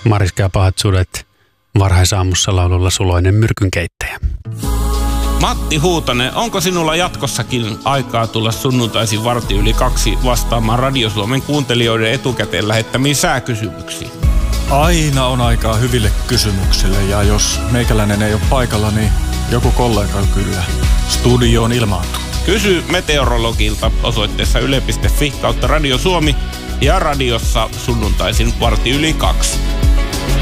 Mariska ja pahat sudet, varhaisaamussa laululla Suloinen myrkynkeittäjä. Matti Huutonen, onko sinulla jatkossakin aikaa tulla sunnuntaisin 1:45 vastaamaan Radio Suomen kuuntelijoiden etukäteen lähettämiin sääkysymyksiin? Aina on aikaa hyville kysymyksille ja jos meikäläinen ei ole paikalla, niin joku kollega kyllä studioon ilmaantuu. Kysy meteorologilta osoitteessa yle.fi/Radio Suomi ja radiossa sunnuntaisin 1:45.